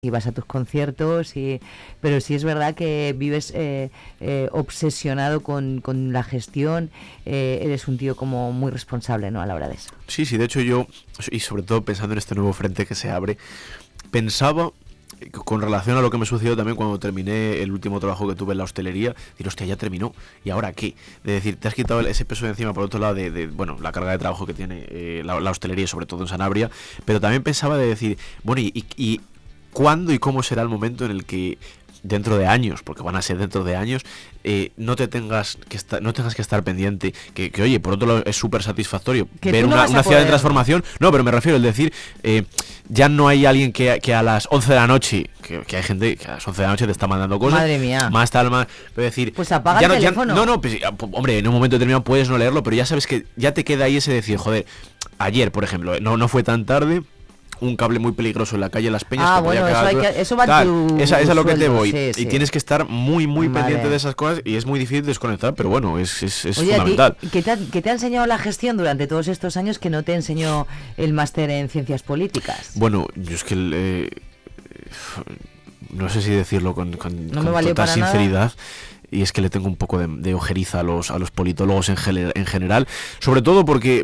y vas a tus conciertos, pero sí es verdad que vives obsesionado con la gestión, eres un tío como muy responsable, ¿no?, a la hora de eso. Sí, de hecho yo, y sobre todo pensando en este nuevo frente que se abre, pensaba, con relación a lo que me sucedió también cuando terminé el último trabajo que tuve en la hostelería, decir, hostia, ya terminó, ¿y ahora qué? De decir, te has quitado ese peso de encima, por otro lado, bueno, la carga de trabajo que tiene la hostelería, sobre todo en Sanabria, pero también pensaba de decir, bueno, y ¿cuándo y cómo será el momento en el que dentro de años, porque van a ser dentro de años, no tengas que estar pendiente, que oye, por otro lado es súper satisfactorio ver una ciudad en transformación, no, pero me refiero, es decir, ya no hay alguien que a las 11 de la noche, que hay gente que a las 11 de la noche te está mandando cosas, madre mía, más tal, más, pero decir, pues apaga el teléfono. No, pues, hombre, en un momento determinado puedes no leerlo, pero ya sabes que ya te queda ahí ese decir, joder, ayer, por ejemplo, no fue tan tarde, un cable muy peligroso en la calle Las Peñas. Bueno, eso va en tu esa es a lo que te voy. Sí, y tienes que estar muy pendiente de esas cosas, y es muy difícil desconectar, pero bueno, es Oye, fundamental. ¿Qué te ha enseñado la gestión durante todos estos años que no te enseñó el máster en Ciencias Políticas? Bueno, yo es que no sé si decirlo con total sinceridad. Y es que le tengo un poco de ojeriza a los politólogos en general, sobre todo porque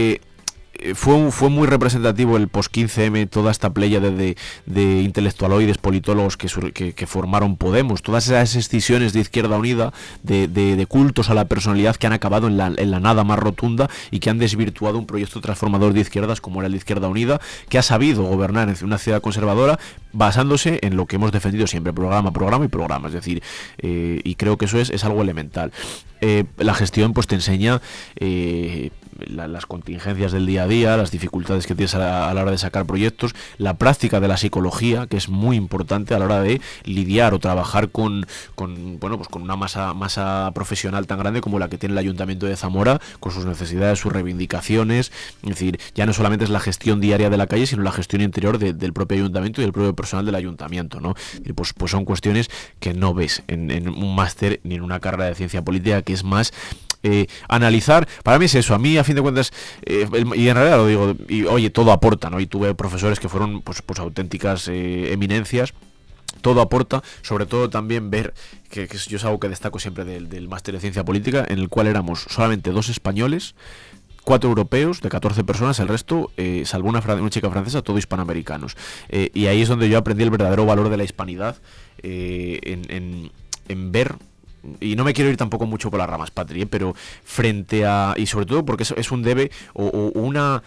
fue muy representativo el post-15M, toda esta playa de intelectualoides, politólogos que formaron Podemos, todas esas escisiones de Izquierda Unida, de cultos a la personalidad que han acabado en la nada más rotunda y que han desvirtuado un proyecto transformador de izquierdas como era el de Izquierda Unida, que ha sabido gobernar en una ciudad conservadora basándose en lo que hemos defendido siempre, programa y programa, es decir, y creo que eso es algo elemental. La gestión pues te enseña las contingencias del día a día, las dificultades que tienes a la hora de sacar proyectos, la práctica de la psicología, que es muy importante a la hora de lidiar o trabajar con una masa profesional tan grande como la que tiene el Ayuntamiento de Zamora, con sus necesidades, sus reivindicaciones. Es decir, ya no solamente es la gestión diaria de la calle, sino la gestión interior del propio Ayuntamiento y del propio personal del Ayuntamiento, ¿no? Y pues son cuestiones que no ves en un máster ni en una carrera de ciencia política, que es más analizar. Para mí es eso, a mí a fin de cuentas, y en realidad lo digo, y oye, todo aporta, ¿no? Y tuve profesores que fueron pues auténticas eminencias. Todo aporta, sobre todo también ver, que yo es algo que destaco siempre del máster de ciencia política, en el cual éramos solamente 2 españoles, 4 europeos, de 14 personas, el resto, salvo una chica francesa, todo hispanoamericanos. Y ahí es donde yo aprendí el verdadero valor de la hispanidad, en ver. Y no me quiero ir tampoco mucho por las ramas, Patri, pero frente a... Y sobre todo porque es un debe o una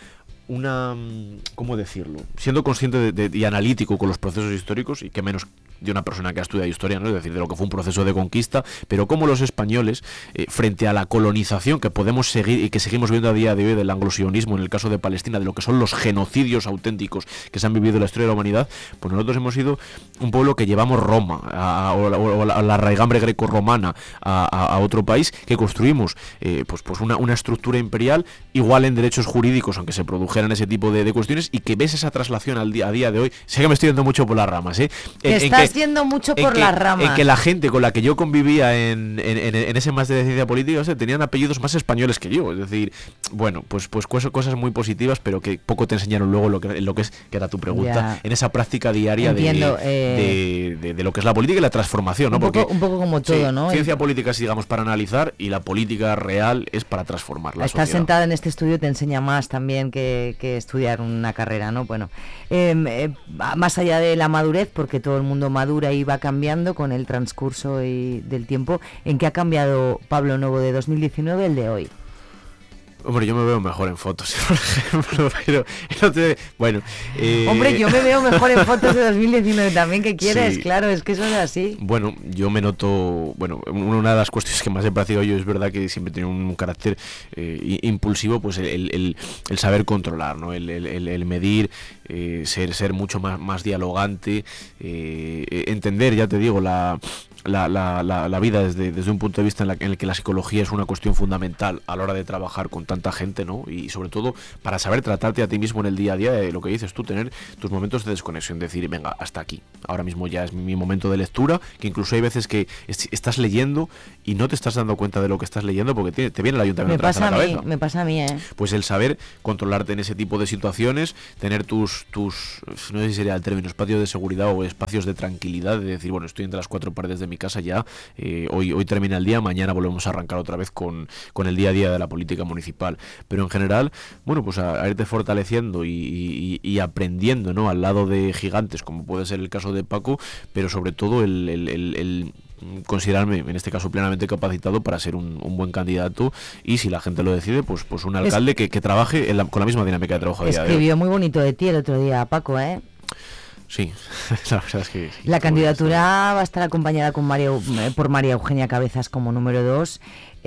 ¿cómo decirlo? Siendo consciente y analítico con los procesos históricos, y que menos de una persona que ha estudiado historia, ¿no? Es decir, de lo que fue un proceso de conquista, pero como los españoles, frente a la colonización que podemos seguir y que seguimos viendo a día de hoy del anglosionismo en el caso de Palestina, de lo que son los genocidios auténticos que se han vivido en la historia de la humanidad, pues nosotros hemos sido un pueblo que llevamos Roma, o la raigambre greco-romana a otro país, que construimos pues una estructura imperial igual en derechos jurídicos, aunque se produjeran ese tipo de cuestiones, y que ves esa traslación a día de hoy. Sé que me estoy yendo mucho por las ramas, Estás yendo mucho por las ramas. En que la gente con la que yo convivía en ese máster de ciencia política, o sea, tenían apellidos más españoles que yo. Es decir, bueno, pues cosas muy positivas, pero que poco te enseñaron luego lo que era tu pregunta, ya, en esa práctica diaria de lo que es la política y la transformación, ¿no? Un poco como todo, ¿no? Ciencia política es, digamos, para analizar, y la política real es para transformar la sociedad. Estás sentada en este estudio, te enseña más también que estudiar una carrera, ¿no? Bueno, más allá de la madurez, porque todo el mundo madura y va cambiando con el transcurso del tiempo, ¿en qué ha cambiado Pablo Novo de 2019 el de hoy? Hombre, yo me veo mejor en fotos, por ejemplo, pero bueno... Hombre, yo me veo mejor en fotos de 2019 también, ¿qué quieres? Sí. Claro, es que eso es así. Bueno, yo me noto... Bueno, una de las cuestiones que más he parecido yo, es verdad que siempre he tenido un carácter impulsivo, pues el saber controlar, ¿no? El medir, ser mucho más dialogante, entender, ya te digo, la vida desde un punto de vista en el que la psicología es una cuestión fundamental a la hora de trabajar con tanta gente, ¿no? Y sobre todo para saber tratarte a ti mismo en el día a día, de lo que dices tú, tener tus momentos de desconexión, decir, venga, hasta aquí, ahora mismo ya es mi momento de lectura, que incluso hay veces que estás leyendo y no te estás dando cuenta de lo que estás leyendo porque te viene el ayuntamiento atrás de la cabeza. Me pasa a mí, Pues el saber controlarte en ese tipo de situaciones, tener tus no sé si sería el término, espacios de seguridad o espacios de tranquilidad, de decir, bueno, estoy entre las cuatro paredes de mi casa ya, hoy termina el día, mañana volvemos a arrancar otra vez con el día a día de la política municipal. Pero en general, bueno, pues a irte fortaleciendo y aprendiendo, ¿no? Al lado de gigantes, como puede ser el caso de Paco, pero sobre todo el considerarme en este caso plenamente capacitado para ser un buen candidato, y si la gente lo decide, pues un alcalde que trabaje con la misma dinámica de trabajo. Escribió muy bonito de ti el otro día, Paco, Sí, la verdad es que sí. La candidatura va a estar acompañada por María Eugenia Cabezas como número 2.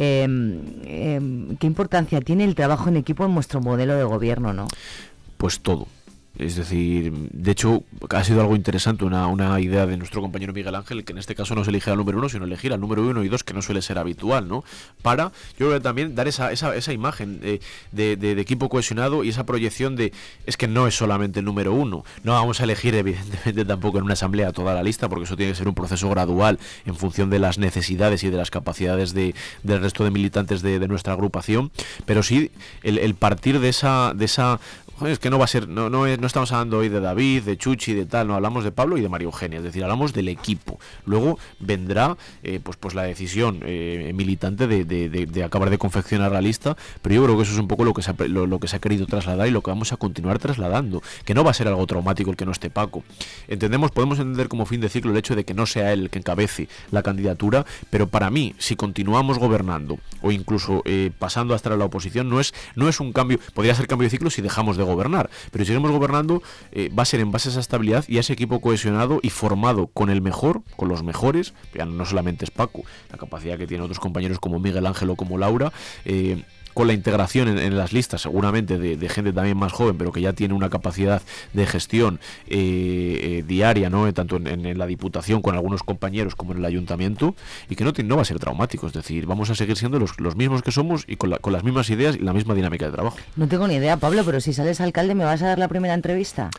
¿Qué importancia tiene el trabajo en equipo en vuestro modelo de gobierno, no? Pues todo. Es decir, de hecho, ha sido algo interesante, una idea de nuestro compañero Miguel Ángel, que en este caso no se elige al número 1, sino elegir al número 1 y 2, que no suele ser habitual, ¿no? Para, yo creo que también dar esa imagen de equipo cohesionado y esa proyección es que no es solamente el número 1. No vamos a elegir, evidentemente, tampoco en una asamblea toda la lista, porque eso tiene que ser un proceso gradual en función de las necesidades y de las capacidades del resto de militantes de nuestra agrupación, pero sí el partir de esa es que no va a ser, no estamos hablando hoy de David, de Chuchi, de tal, no, hablamos de Pablo y de María Eugenia, es decir, hablamos del equipo. Luego vendrá pues la decisión militante de acabar de confeccionar la lista, pero yo creo que eso es un poco lo que se ha querido trasladar y lo que vamos a continuar trasladando, que no va a ser algo traumático el que no esté Paco. Podemos entender como fin de ciclo el hecho de que no sea él el que encabece la candidatura, pero para mí, si continuamos gobernando o incluso pasando a estar en la oposición, no es un cambio, podría ser cambio de ciclo si dejamos de gobernar, pero si seguimos gobernando va a ser en base a esa estabilidad y a ese equipo cohesionado y formado con el mejor, con los mejores, ya no solamente es Paco, la capacidad que tienen otros compañeros como Miguel Ángel o como Laura, con la integración en las listas seguramente de gente también más joven, pero que ya tiene una capacidad de gestión diaria, ¿no? Tanto en la Diputación con algunos compañeros como en el Ayuntamiento, y que no va a ser traumático, es decir, vamos a seguir siendo los mismos que somos y con las mismas ideas y la misma dinámica de trabajo. No tengo ni idea, Pablo, pero si sales alcalde, ¿me vas a dar la primera entrevista?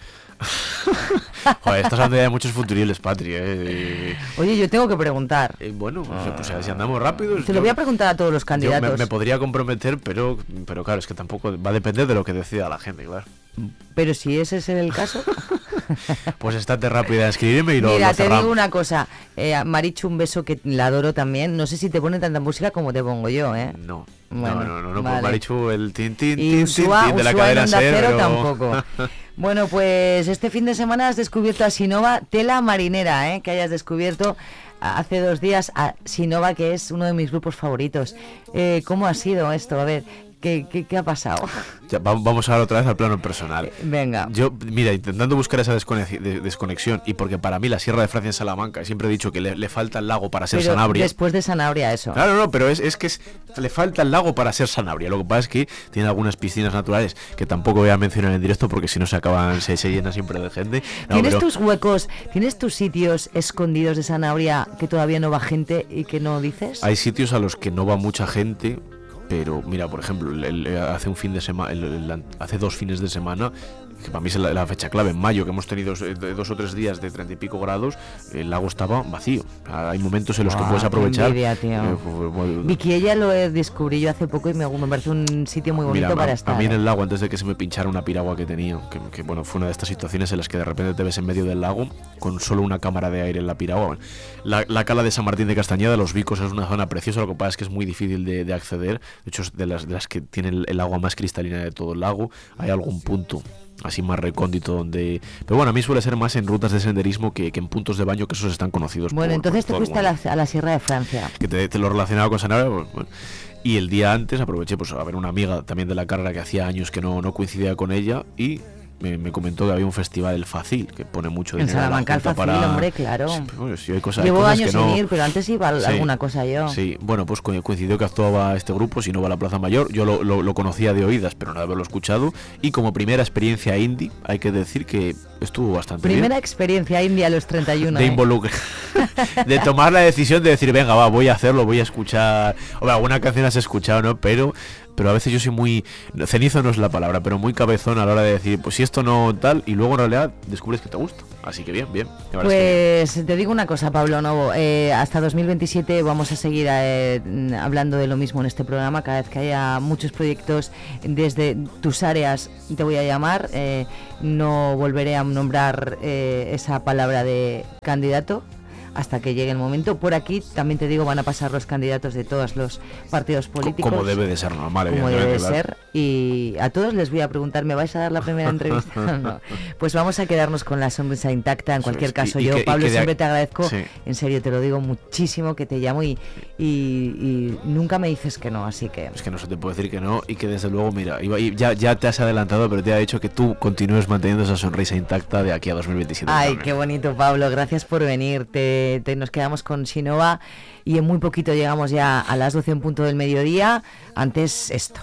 Joder, estás hablando ya de muchos futuribles, Patri. Oye, yo tengo que preguntar. Bueno, pues si andamos rápido. Te lo voy a preguntar a todos los candidatos. Me podría comprometer, pero claro, es que tampoco va a depender de lo que decida la gente, claro. Pero si ese es el caso. Pues estate rápida a escribirme y lo Mira, cerramos. te digo una cosa, Marichu, un beso, que la adoro también. No sé si te pone tanta música como te pongo yo, No. Bueno, No, vale. por Marichu el tin y Usua, de la cadena Ser, pero tampoco. Bueno, pues este fin de semana has descubierto a Sinova, tela marinera, que hayas descubierto hace 2 días a Sinova, que es uno de mis grupos favoritos. ¿Cómo ha sido esto? A ver, ¿qué ha pasado? Ya, vamos ahora otra vez al plano personal. Venga. Yo, mira, intentando buscar esa desconexión, y porque para mí la Sierra de Francia en Salamanca, siempre he dicho que le falta el lago para ser Sanabria. Después de Sanabria, eso. Claro, no, pero es que le falta el lago para ser Sanabria. Lo que pasa es que tiene algunas piscinas naturales que tampoco voy a mencionar en directo porque si no se llena siempre de gente. No, ¿Tienes tus huecos, tienes tus sitios escondidos de Sanabria que todavía no va gente y que no dices? Hay sitios a los que no va mucha gente. Pero mira, por ejemplo, hace 2 fines de semana, que para mí es la fecha clave, en mayo, que hemos tenido 2 o 3 días de 30 y pico grados, el lago estaba vacío. Hay momentos en los que puedes aprovechar. Envidia, tío. Vicky, ella lo descubrí yo hace poco y me parece un sitio muy bonito para estar. A mí en el lago, antes de que se me pinchara una piragua que tenía, que bueno, fue una de estas situaciones en las que de repente te ves en medio del lago con solo una cámara de aire en la piragua. La cala de San Martín de Castañeda, Los Vicos, es una zona preciosa, lo que pasa es que es muy difícil de acceder. De hecho, es de las que tienen el agua más cristalina de todo el lago. Hay algún punto así más recóndito donde... Pero bueno, a mí suele ser más en rutas de senderismo que en puntos de baño, que esos están conocidos. Bueno, entonces te fuiste a la Sierra de Francia. Que te lo relacionaba con Sanabria, bueno. Y el día antes aproveché pues a ver una amiga también de la carrera que hacía años que no coincidía con ella, y me comentó que había un festival, el Facil, que pone mucho dinero. En Salamanca el Facil, hombre, claro. Bueno, sí, hay cosas, llevo años que no... sin ir, pero antes iba alguna cosa yo. Sí, bueno, pues coincidió que actuaba este grupo, Sinova a la Plaza Mayor. Yo lo conocía de oídas, pero no de haberlo escuchado. Y como primera experiencia indie, hay que decir que estuvo bastante bien. Primera experiencia indie a los 31. de tomar la decisión de decir, venga, va, voy a hacerlo, voy a escuchar. Hombre, alguna canción has escuchado, ¿no? Pero a veces yo soy muy... Cenizo no es la palabra, pero muy cabezón a la hora de decir, pues si esto no tal, y luego en realidad descubres que te gusta. Así que bien. Pues te digo una cosa, Pablo Novo, hasta 2027 vamos a seguir hablando de lo mismo en este programa. Cada vez que haya muchos proyectos desde tus áreas te voy a llamar, no volveré a nombrar esa palabra de candidato hasta que llegue el momento. Por aquí, también te digo, van a pasar los candidatos de todos los partidos políticos. Como debe de ser normal, como debe de ser. Y a todos les voy a preguntar, ¿me vais a dar la primera entrevista? No. Pues vamos a quedarnos con la sonrisa intacta. En cualquier caso, yo, Pablo, siempre te agradezco, en serio, te lo digo muchísimo, que te llamo y nunca me dices que no, así que... Es que no se te puede decir que no, y que desde luego, mira, ya te has adelantado, pero te ha dicho que tú continúes manteniendo esa sonrisa intacta de aquí a 2027. Ay, también. Qué bonito, Pablo, gracias por venir. Nos quedamos con Sinova y en muy poquito llegamos ya a las 12 en punto del mediodía. Antes esto.